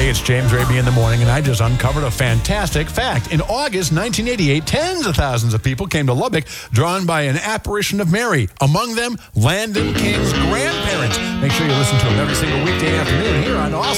it's James Raby in the morning, and I just uncovered a fantastic fact. In August 1988, tens of thousands of people came to Lubbock, drawn by an apparition of Mary. Among them, Landon King's grandparents. Make sure you listen to him every single weekday afternoon here on Awesome.